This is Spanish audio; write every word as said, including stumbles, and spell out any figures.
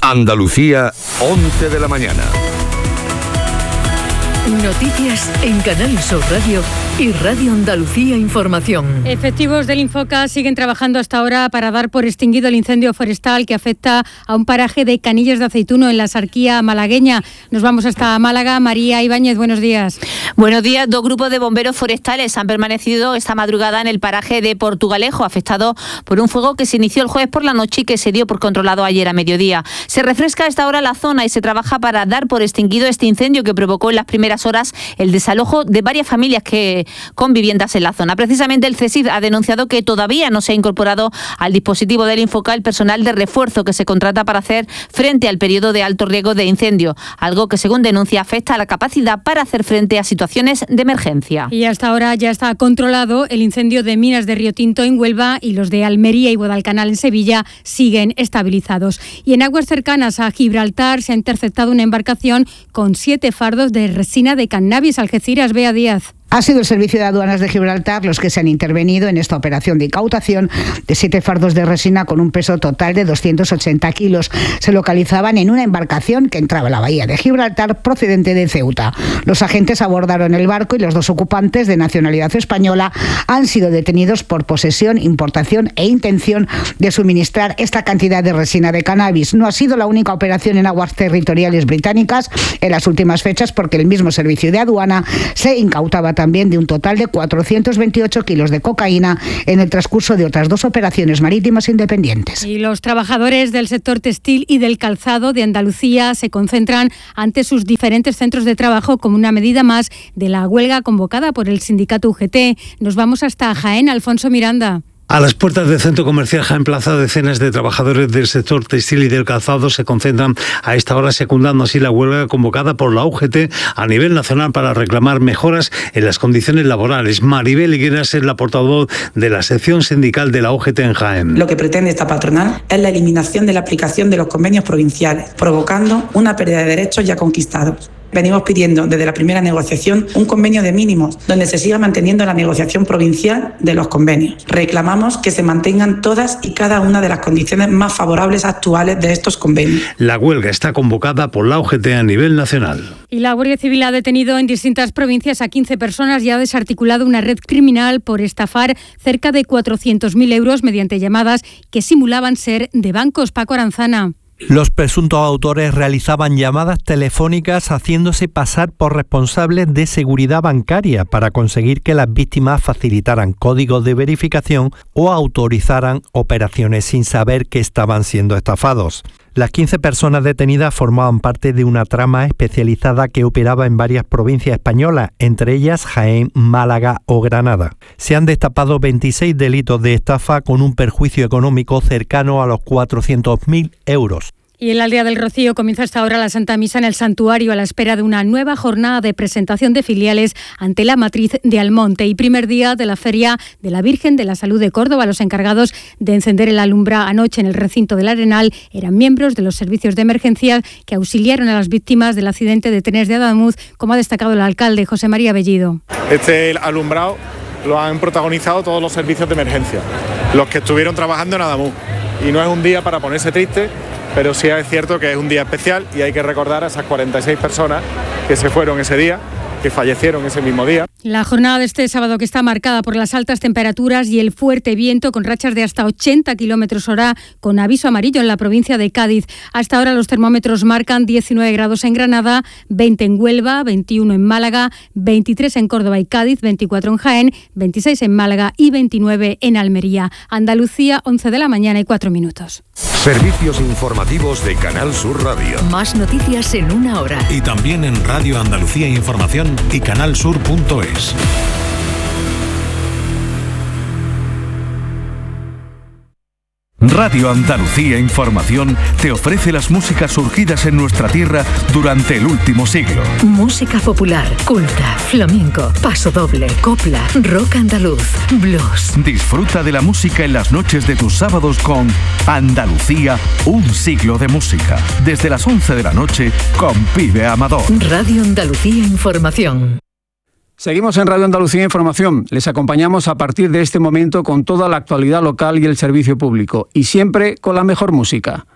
Andalucía, once de la mañana. Noticias en Canal Sur Radio y Radio Andalucía Información. Efectivos del Infoca siguen trabajando hasta ahora para dar por extinguido el incendio forestal que afecta a un paraje de Canillas de Aceituno en la Sarquía malagueña. Nos vamos hasta Málaga. María Ibáñez, buenos días. Buenos días. Dos grupos de bomberos forestales han permanecido esta madrugada en el paraje de Portugalejo, afectado por un fuego que se inició el jueves por la noche y que se dio por controlado ayer a mediodía. Se refresca a esta hora la zona y se trabaja para dar por extinguido este incendio que provocó en las primeras horas el desalojo de varias familias que con viviendas en la zona. Precisamente el CESID ha denunciado que todavía no se ha incorporado al dispositivo del Infoca el personal de refuerzo que se contrata para hacer frente al periodo de alto riesgo de incendio, algo que según denuncia afecta a la capacidad para hacer frente a situaciones de emergencia. Y hasta ahora ya está controlado el incendio de minas de Río Tinto en Huelva y los de Almería y Guadalcanal en Sevilla siguen estabilizados. Y en aguas cercanas a Gibraltar se ha interceptado una embarcación con siete fardos de resina de cannabis. Algeciras, Bea Díaz. Ha sido el Servicio de Aduanas de Gibraltar los que se han intervenido en esta operación de incautación de siete fardos de resina con un peso total de doscientos ochenta kilos. Se localizaban en una embarcación que entraba a la bahía de Gibraltar procedente de Ceuta. Los agentes abordaron el barco y los dos ocupantes de nacionalidad española han sido detenidos por posesión, importación e intención de suministrar esta cantidad de resina de cannabis. No ha sido la única operación en aguas territoriales británicas en las últimas fechas, porque el mismo Servicio de Aduana se incautaba también de un total de cuatrocientos veintiocho kilos de cocaína en el transcurso de otras dos operaciones marítimas independientes. Y los trabajadores del sector textil y del calzado de Andalucía se concentran ante sus diferentes centros de trabajo como una medida más de la huelga convocada por el sindicato U G T. Nos vamos hasta Jaén. Alfonso Miranda. A las puertas del Centro Comercial Jaén Plaza, decenas de trabajadores del sector textil y del calzado se concentran a esta hora, secundando así la huelga convocada por la U G T a nivel nacional para reclamar mejoras en las condiciones laborales. Maribel Higueras es la portavoz de la sección sindical de la U G T en Jaén. Lo que pretende esta patronal es la eliminación de la aplicación de los convenios provinciales, provocando una pérdida de derechos ya conquistados. Venimos pidiendo desde la primera negociación un convenio de mínimos, donde se siga manteniendo la negociación provincial de los convenios. Reclamamos que se mantengan todas y cada una de las condiciones más favorables actuales de estos convenios. La huelga está convocada por la U G T a nivel nacional. Y la Guardia Civil ha detenido en distintas provincias a quince personas y ha desarticulado una red criminal por estafar cerca de cuatrocientos mil euros mediante llamadas que simulaban ser de bancos. Paco Aranzana. Los presuntos autores realizaban llamadas telefónicas haciéndose pasar por responsables de seguridad bancaria para conseguir que las víctimas facilitaran códigos de verificación o autorizaran operaciones sin saber que estaban siendo estafados. Las quince personas detenidas formaban parte de una trama especializada que operaba en varias provincias españolas, entre ellas Jaén, Málaga o Granada. Se han destapado veintiséis delitos de estafa con un perjuicio económico cercano a los cuatrocientos mil euros. Y en la Aldea del Rocío comienza hasta ahora la Santa Misa en el santuario a la espera de una nueva jornada de presentación de filiales ante la matriz de Almonte y primer día de la Feria de la Virgen de la Salud de Córdoba. Los encargados de encender el alumbra anoche en el recinto del Arenal eran miembros de los servicios de emergencia que auxiliaron a las víctimas del accidente de trenes de Adamuz, como ha destacado el alcalde José María Bellido. Este alumbrado lo han protagonizado todos los servicios de emergencia, los que estuvieron trabajando en Adamuz. Y no es un día para ponerse triste, pero sí es cierto que es un día especial y hay que recordar a esas cuarenta y seis personas que se fueron ese día, que fallecieron ese mismo día. La jornada de este sábado, que está marcada por las altas temperaturas y el fuerte viento con rachas de hasta ochenta kilómetros hora, con aviso amarillo en la provincia de Cádiz. Hasta ahora los termómetros marcan diecinueve grados en Granada, veinte en Huelva, veintiuno en Málaga, veintitrés en Córdoba y Cádiz, veinticuatro en Jaén, veintiséis en Málaga y veintinueve en Almería. Andalucía, once de la mañana y cuatro minutos. Servicios informativos de Canal Sur Radio. Más noticias en una hora. Y también en Radio Andalucía Información y canal sur punto es. Radio Andalucía Información te ofrece las músicas surgidas en nuestra tierra durante el último siglo. Música popular, culta, flamenco, pasodoble, copla, rock andaluz, blues. Disfruta de la música en las noches de tus sábados con Andalucía, un siglo de música. Desde las once de la noche con Pibe Amador. Radio Andalucía Información. Seguimos en Radio Andalucía Información. Les acompañamos a partir de este momento con toda la actualidad local y el servicio público, y siempre con la mejor música.